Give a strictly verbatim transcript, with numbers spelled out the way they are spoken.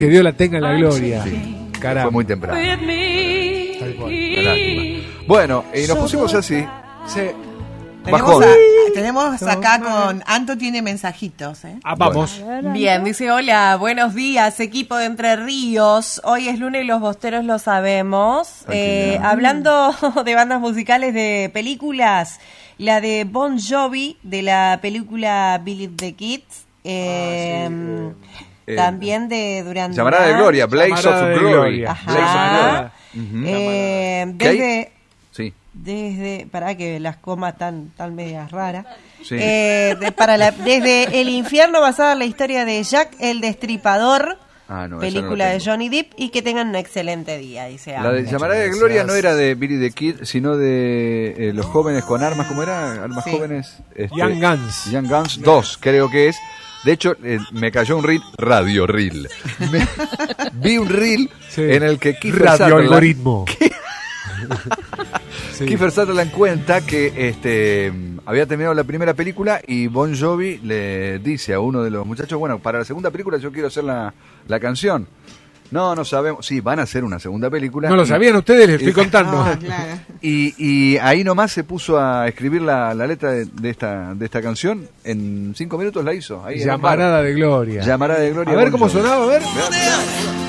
Que Dios la tenga en la gloria. Sí, Caramba. fue muy temprano. Tal cual. Qué lástima. Bueno, y nos pusimos así. Sí. Tenemos, Bajón. a- tenemos acá con Anto, tiene mensajitos, ¿eh? Ah, vamos. Bien, dice, hola, buenos días, equipo de Entre Ríos. Hoy es lunes y los bosteros lo sabemos. Eh, hablando de bandas musicales de películas, la de Bon Jovi, de la película Billy the Kids. Eh, Ah, sí, eh, también de Durán Llamarada de Durán. Gloria, Blaze Llamarada of de Glory. Gloria. Ajá. Blaze of Glory. Ujú. Eh, Que ahí- desde... Sí. Desde, para que las comas tan tan medias raras. Sí. Eh, de- para la, desde El infierno, basada en la historia de Jack el Destripador, Ah, no, esa película no la de tengo. Johnny Depp, y que tengan un excelente día, dice La de Ángel. Llamarada de gracias. Gloria no era de Billy the Kid, sino de eh, los jóvenes con armas, ¿cómo era? Armas Sí. jóvenes. Este, Young Guns. Young Guns dos, creo que es. De hecho, eh, me cayó un reel, radio reel. Me- vi un reel Sí. en el que Kiefer Radio Sutherland, algoritmo. Sí. Kiefer Sutherland cuenta que este había terminado la primera película y Bon Jovi le dice a uno de los muchachos, bueno, para la segunda película yo quiero hacer la, la canción. No, no sabemos. Sí, van a hacer una segunda película. No lo Y- sabían ustedes, les estoy y- contando. Ah, claro. Y, y ahí nomás se puso a escribir la, la letra de, de esta de esta canción. En cinco minutos la hizo. Ahí en el bar. Llamarada de Gloria. Llamarada de Gloria. A ver Bon cómo Jovi. sonaba, a ver. Vean.